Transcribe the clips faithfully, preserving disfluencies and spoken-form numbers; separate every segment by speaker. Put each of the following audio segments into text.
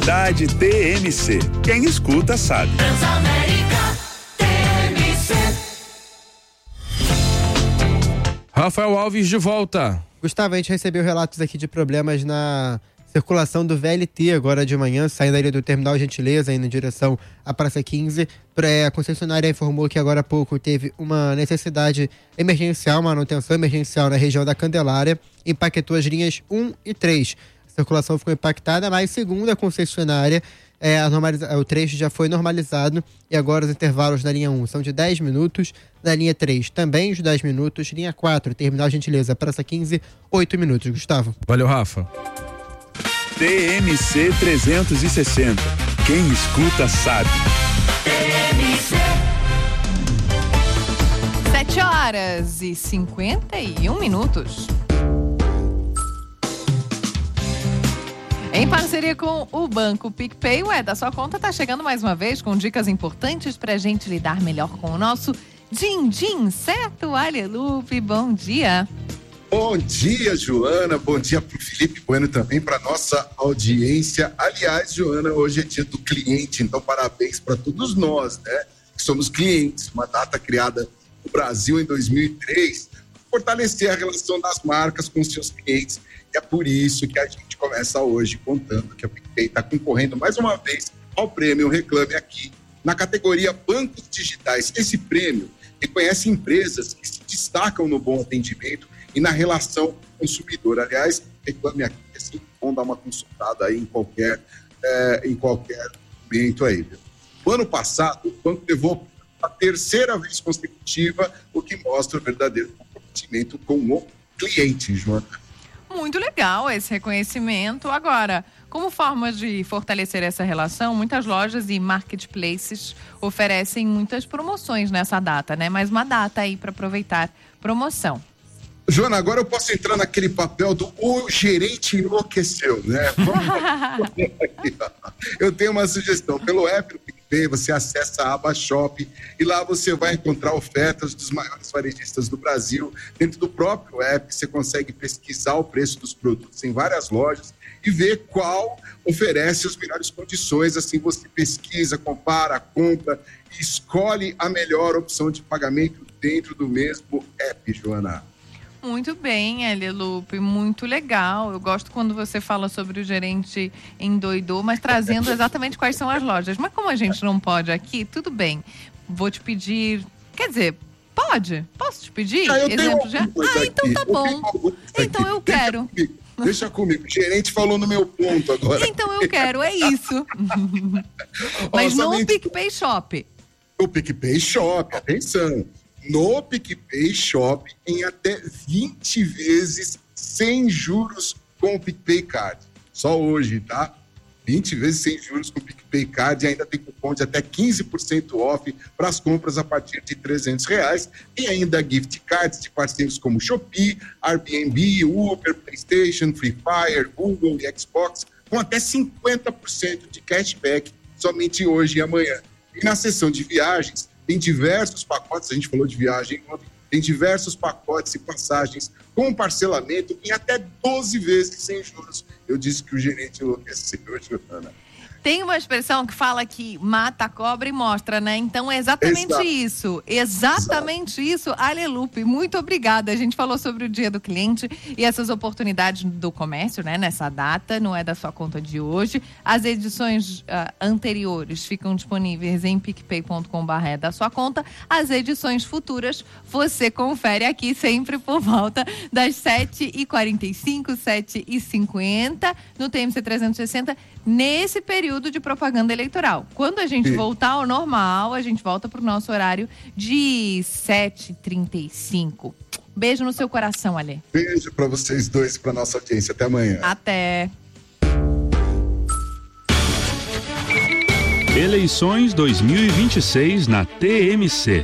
Speaker 1: Transamérica T M C. Quem escuta sabe.
Speaker 2: Transamérica T M C.
Speaker 3: Rafael Alves de volta.
Speaker 4: Gustavo, a gente recebeu relatos aqui de problemas na circulação do V L T agora de manhã, saindo ali do Terminal Gentileza, indo em direção à Praça quinze. A concessionária informou que agora há pouco teve uma necessidade emergencial, manutenção emergencial na região da Candelária, impactou as linhas um e três. A circulação ficou impactada, mas segundo a concessionária, é, a normaliza... o trecho já foi normalizado e agora os intervalos da linha um são de dez minutos, da linha três também de dez minutos, linha quatro, Terminal Gentileza, Praça quinze, oito minutos. Gustavo.
Speaker 3: Valeu, Rafa.
Speaker 1: T M C trezentos e sessenta. Quem escuta sabe.
Speaker 2: T M C.
Speaker 5: sete horas e cinquenta e um minutos. Em parceria com o Banco PicPay, ué, da sua conta tá chegando mais uma vez com dicas importantes pra gente lidar melhor com o nosso din-din, certo? Alelupe, bom dia.
Speaker 6: Bom dia, Joana. Bom dia para o Felipe Bueno também, para nossa audiência. Aliás, Joana, hoje é dia do cliente, então parabéns para todos nós, né? Que somos clientes. Uma data criada no Brasil em dois mil e três, fortalecer a relação das marcas com seus clientes. E é por isso que a gente começa hoje contando que a PicPay está concorrendo mais uma vez ao prêmio Reclame Aqui, na categoria Bancos Digitais. Esse prêmio reconhece empresas que se destacam no bom atendimento e na relação consumidor. Aliás, Reclame Aqui, é sempre bom dar uma consultada aí em qualquer, é, em qualquer momento aí. Viu? No ano passado, o banco levou a terceira vez consecutiva, o que mostra o verdadeiro comprometimento com o cliente, Joana.
Speaker 5: Muito legal esse reconhecimento. Agora, como forma de fortalecer essa relação, muitas lojas e marketplaces oferecem muitas promoções nessa data, né? Mais uma data aí para aproveitar promoção.
Speaker 6: Joana, agora eu posso entrar naquele papel do o gerente enlouqueceu, né? Vamos aqui, eu tenho uma sugestão. Pelo app do PicPay, você acessa a aba Shop e lá você vai encontrar ofertas dos maiores varejistas do Brasil. Dentro do próprio app, você consegue pesquisar o preço dos produtos em várias lojas e ver qual oferece as melhores condições. Assim você pesquisa, compara, compra e escolhe a melhor opção de pagamento dentro do mesmo app, Joana.
Speaker 5: Muito bem, Alelupe, muito legal. Eu gosto quando você fala sobre o gerente endoidou, mas trazendo exatamente quais são as lojas. Mas como a gente não pode aqui, tudo bem. Vou te pedir, quer dizer, pode? Posso te pedir?
Speaker 6: Ah,
Speaker 5: Exemplo já? Ah, então tá bom. Então eu quero.
Speaker 6: Deixa comigo, o gerente falou no meu ponto agora.
Speaker 5: Então eu quero, é isso. Mas no PicPay Shop.
Speaker 6: No PicPay Shop, atenção. No PicPay Shop em até vinte vezes sem juros com o PicPay Card. Só hoje, tá? vinte vezes sem juros com o PicPay Card e ainda tem cupom de até quinze por cento off para as compras a partir de trezentos reais. E ainda gift cards de parceiros como Shopee, Airbnb, Uber, PlayStation, Free Fire, Google e Xbox com até cinquenta por cento de cashback somente hoje e amanhã. E na seção de viagens, tem diversos pacotes, a gente falou de viagem ontem, tem diversos pacotes e passagens com parcelamento em até doze vezes sem juros. Eu disse que o gerente enlouqueceu, Joana.
Speaker 5: Tem uma expressão que fala que mata a cobra e mostra, né? Então é exatamente Exato. isso. Exatamente Exato. isso. Alelupe, muito obrigada. A gente falou sobre o Dia do Cliente e essas oportunidades do comércio, né? Nessa data, não é da sua conta de hoje. As edições uh, anteriores ficam disponíveis em picpay ponto com barra é da sua conta. As edições futuras você confere aqui sempre por volta das sete e quarenta e cinco, sete e cinquenta no T M C trezentos e sessenta, nesse período de propaganda eleitoral. Quando a gente Sim. voltar ao normal, a gente volta para o nosso horário de sete e trinta e cinco. Beijo no seu coração, Ale.
Speaker 6: Beijo para vocês dois e para nossa audiência. Até amanhã.
Speaker 5: Até.
Speaker 1: Eleições dois mil e vinte e seis na T M C.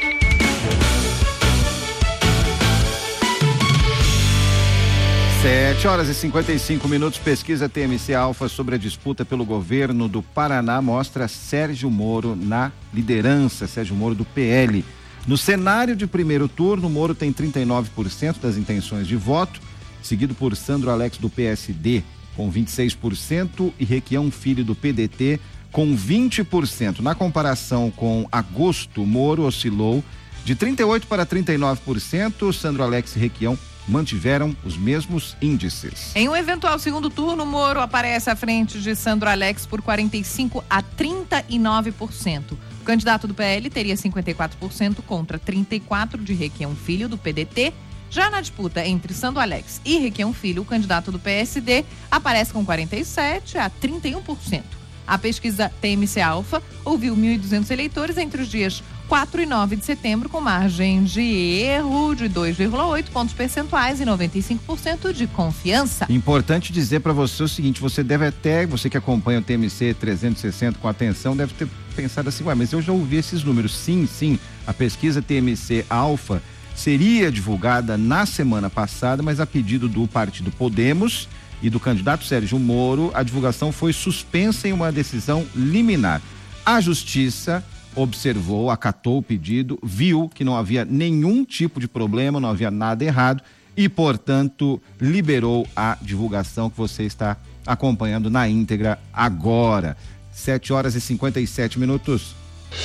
Speaker 7: sete horas e cinquenta e cinco minutos, pesquisa T M C Alfa sobre a disputa pelo governo do Paraná mostra Sérgio Moro na liderança, Sérgio Moro do P L. No cenário de primeiro turno, Moro tem trinta e nove por cento das intenções de voto, seguido por Sandro Alex do P S D. com vinte e seis por cento e Requião Filho do P D T com vinte por cento. Na comparação com agosto, Moro oscilou de trinta e oito por cento para trinta e nove por cento. Sandro Alex e Requião mantiveram os mesmos índices.
Speaker 5: Em um eventual segundo turno, Moro aparece à frente de Sandro Alex por quarenta e cinco a trinta e nove por cento. O candidato do P L teria cinquenta e quatro por cento contra trinta e quatro por cento de Requião Filho do P D T. Já na disputa entre Sandro Alex e Requião Filho, o candidato do P S D aparece com quarenta e sete a trinta e um por cento. A pesquisa T M C Alpha ouviu mil e duzentos eleitores entre os dias quatro e nove de setembro, com margem de erro de dois vírgula oito pontos percentuais e noventa e cinco por cento de confiança.
Speaker 7: Importante dizer para você o seguinte: você deve até, você que acompanha o T M C trezentos e sessenta com atenção, deve ter pensado assim, ué, mas eu já ouvi esses números. Sim, sim, a pesquisa T M C Alpha seria divulgada na semana passada, mas a pedido do partido Podemos e do candidato Sérgio Moro, a divulgação foi suspensa em uma decisão liminar. A Justiça observou, acatou o pedido, viu que não havia nenhum tipo de problema, não havia nada errado e, portanto, liberou a divulgação que você está acompanhando na íntegra agora. sete horas e cinquenta e sete minutos.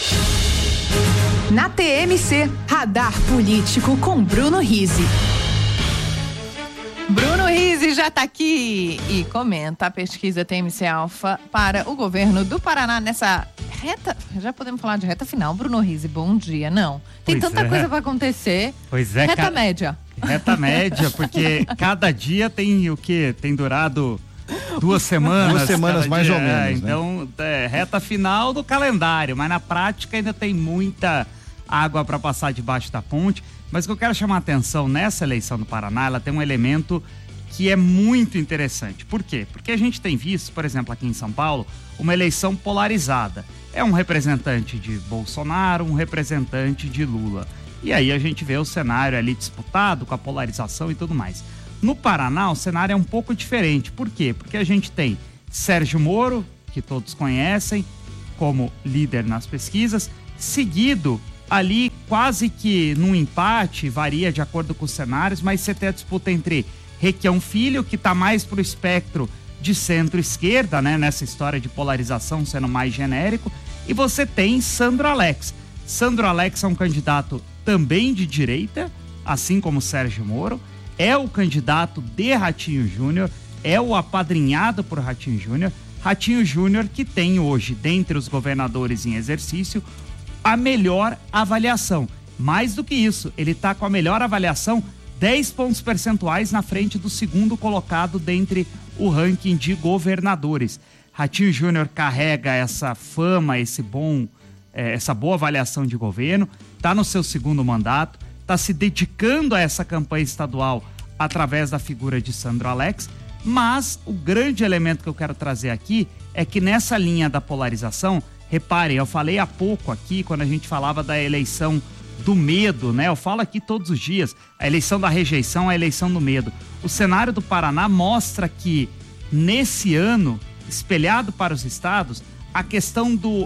Speaker 8: Na T M C, Radar Político com Bruno Rizzi.
Speaker 5: Bruno Rizzi já está aqui e comenta a pesquisa T M C Alpha para o governo do Paraná nessa reta, já podemos falar de reta final. Bruno Rizzi, bom dia. Não, tem
Speaker 9: pois
Speaker 5: tanta
Speaker 9: é.
Speaker 5: coisa para acontecer.
Speaker 9: Pois é.
Speaker 5: Reta
Speaker 9: ca...
Speaker 5: média.
Speaker 9: Reta média, porque cada dia tem o quê? Tem durado duas semanas.
Speaker 7: Duas semanas mais
Speaker 9: dia.
Speaker 7: ou menos,
Speaker 9: é,
Speaker 7: né?
Speaker 9: Então, é reta final do calendário, mas na prática ainda tem muita água para passar debaixo da ponte. Mas o que eu quero chamar a atenção nessa eleição do Paraná, ela tem um elemento que é muito interessante. Por quê? Porque a gente tem visto, por exemplo, aqui em São Paulo, uma eleição polarizada. É um representante de Bolsonaro, um representante de Lula. E aí a gente vê o cenário ali disputado com a polarização e tudo mais. No Paraná, o cenário é um pouco diferente. Por quê? Porque a gente tem Sérgio Moro, que todos conhecem, como líder nas pesquisas, seguido ali quase que num empate, varia de acordo com os cenários, mas você tem a disputa entre Requião Filho, que está mais pro espectro de centro-esquerda, né, nessa história de polarização sendo mais genérico, e você tem Sandro Alex. Sandro Alex é um candidato também de direita, assim como Sérgio Moro, é o candidato de Ratinho Júnior, é o apadrinhado por Ratinho Júnior, Ratinho Júnior que tem hoje, dentre os governadores em exercício, a melhor avaliação. Mais do que isso, ele está com a melhor avaliação, dez pontos percentuais na frente do segundo colocado dentre o ranking de governadores. Ratinho Júnior carrega essa fama, esse bom, eh, essa boa avaliação de governo, está no seu segundo mandato, está se dedicando a essa campanha estadual através da figura de Sandro Alex, mas o grande elemento que eu quero trazer aqui é que nessa linha da polarização, reparem, eu falei há pouco aqui, quando a gente falava da eleição do medo, né? Eu falo aqui todos os dias, a eleição da rejeição, a eleição do medo. O cenário do Paraná mostra que, nesse ano, espelhado para os estados, a questão do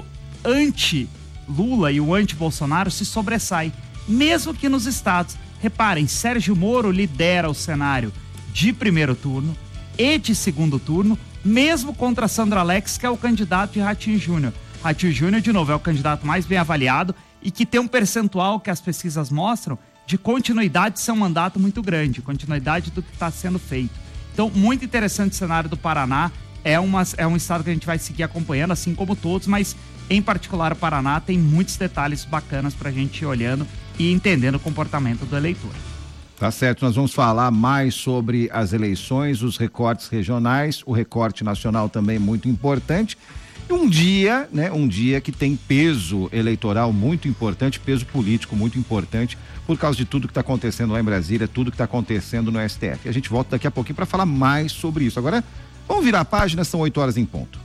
Speaker 9: anti-Lula e o anti-Bolsonaro se sobressai, mesmo que nos estados. Reparem, Sérgio Moro lidera o cenário de primeiro turno e de segundo turno, mesmo contra Sandro Alex, que é o candidato de Ratinho Júnior. Ratinho Júnior, de novo, é o candidato mais bem avaliado e que tem um percentual que as pesquisas mostram de continuidade de seu mandato muito grande, continuidade do que está sendo feito. Então, muito interessante o cenário do Paraná, é, uma, é um estado que a gente vai seguir acompanhando, assim como todos, mas em particular o Paraná tem muitos detalhes bacanas para a gente ir olhando e entendendo o comportamento do eleitor.
Speaker 7: Tá certo, nós vamos falar mais sobre as eleições, os recortes regionais, o recorte nacional também muito importante. Um dia, né, um dia que tem peso eleitoral muito importante, peso político muito importante, por causa de tudo que está acontecendo lá em Brasília, tudo que está acontecendo no S T F. A gente volta daqui a pouquinho para falar mais sobre isso. Agora, vamos virar a página, são oito horas em ponto.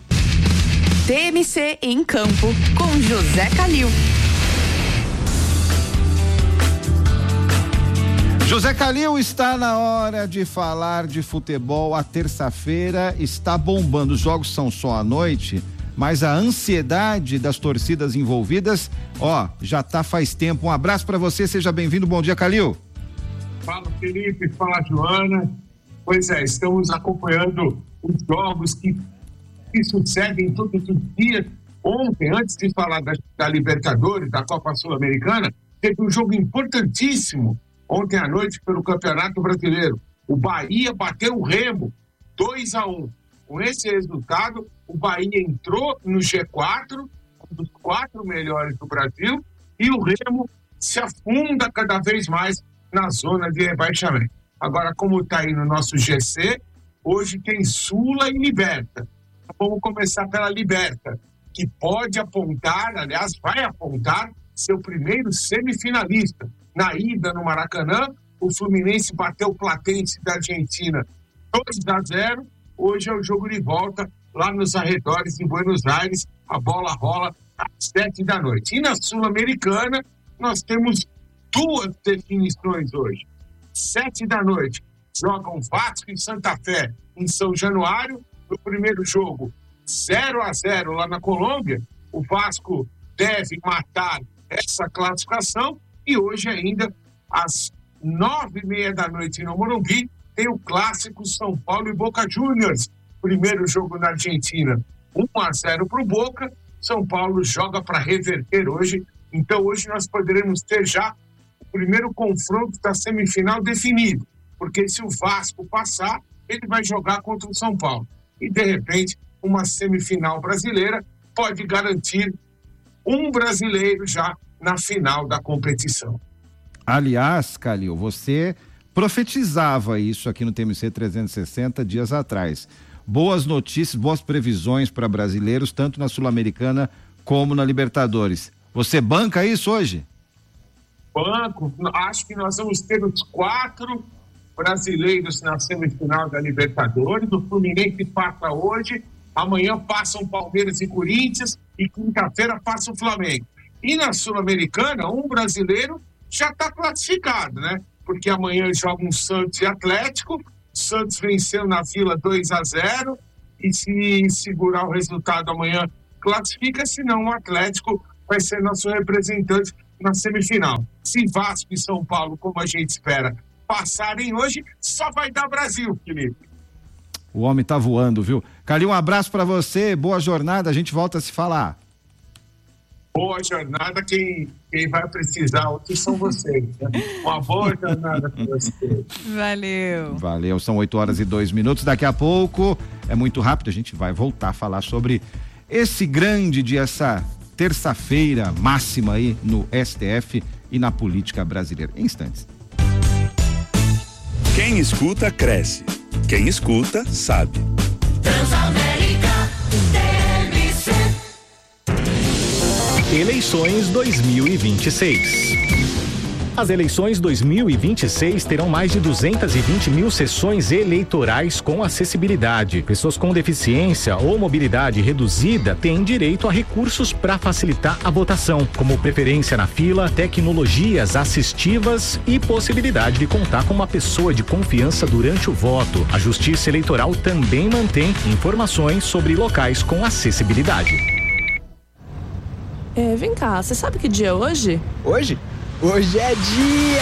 Speaker 8: T M C em campo, com José Calil.
Speaker 7: José Calil, está na hora de falar de futebol. A terça-feira está bombando. Os jogos são só à noite, mas a ansiedade das torcidas envolvidas, ó, já tá faz tempo. Um abraço para você, seja bem-vindo. Bom dia, Calil.
Speaker 10: Fala, Felipe, fala, Joana. Pois é, estamos acompanhando os jogos que, que sucedem todos os dias. Ontem, antes de falar da, da Libertadores, da Copa Sul-Americana, teve um jogo importantíssimo ontem à noite pelo Campeonato Brasileiro. O Bahia bateu o Remo dois a um. Com esse resultado, o Bahia entrou no G quatro, um dos quatro melhores do Brasil, e o Remo se afunda cada vez mais na zona de rebaixamento. Agora, como está aí no nosso G C, hoje tem Sula e Liberta. Vamos começar pela Liberta, que pode apontar, aliás, vai apontar seu primeiro semifinalista. Na ida no Maracanã, o Fluminense bateu o Platense da Argentina dois a zero. Hoje é o jogo de volta lá nos arredores de Buenos Aires. A bola rola às sete da noite. E na Sul-Americana, nós temos duas definições hoje. Sete da noite, jogam Vasco e Santa Fé em São Januário. No primeiro jogo, zero a zero lá na Colômbia. O Vasco deve matar essa classificação. E hoje ainda, às nove e meia da noite no Morumbi, tem o clássico São Paulo e Boca Juniors. Primeiro jogo na Argentina, um a zero para o Boca. São Paulo joga para reverter hoje. Então hoje nós poderemos ter já o primeiro confronto da semifinal definido. Porque se o Vasco passar, ele vai jogar contra o São Paulo. E de repente, uma semifinal brasileira pode garantir um brasileiro já na final da competição.
Speaker 7: Aliás, Calil, você profetizava isso aqui no T M C trezentos e sessenta dias atrás. Boas notícias, boas previsões para brasileiros, tanto na Sul-Americana como na Libertadores. Você banca isso hoje?
Speaker 10: Banco, acho que nós vamos ter os quatro brasileiros na semifinal da Libertadores. O Fluminense passa hoje, amanhã passam Palmeiras e Corinthians e quinta-feira passa o Flamengo. E na Sul-Americana, um brasileiro já está classificado, né? Porque amanhã jogam Santos e Atlético. Santos venceu na Vila dois a zero e se segurar o resultado amanhã classifica, senão o Atlético vai ser nosso representante na semifinal. Se Vasco e São Paulo, como a gente espera, passarem hoje, só vai dar Brasil, Felipe.
Speaker 7: O homem tá voando, viu? Calil, um abraço para você, boa jornada, a gente volta a se falar.
Speaker 10: Boa jornada, quem, quem vai precisar hoje são vocês, né? Uma boa jornada para vocês.
Speaker 5: Valeu.
Speaker 7: Valeu, são oito horas e dois minutos. Daqui a pouco, é muito rápido, a gente vai voltar a falar sobre esse grande dia, essa terça-feira máxima aí no S T F e na política brasileira. Em instantes.
Speaker 1: Quem escuta, cresce. Quem escuta, sabe.
Speaker 2: Transamérica T M C.
Speaker 11: Eleições dois mil e vinte e seis. As eleições dois mil e vinte e seis terão mais de duzentas e vinte mil sessões eleitorais com acessibilidade. Pessoas com deficiência ou mobilidade reduzida têm direito a recursos para facilitar a votação, como preferência na fila, tecnologias assistivas e possibilidade de contar com uma pessoa de confiança durante o voto. A Justiça Eleitoral também mantém informações sobre locais com acessibilidade.
Speaker 12: É, vem cá, você sabe que dia é hoje?
Speaker 13: Hoje? Hoje é dia